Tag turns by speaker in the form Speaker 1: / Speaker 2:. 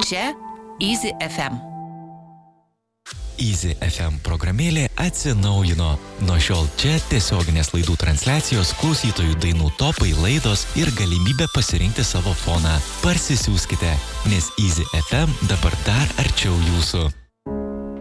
Speaker 1: Čia Easy FM.
Speaker 2: Easy FM programėlė atsinaujino. Nuo šiol čia tiesioginės laidų transliacijos, klausytojų dainų topai, laidos ir galimybė pasirinkti savo foną. Parsisiųskite, nes Easy FM dabar dar arčiau jūsų.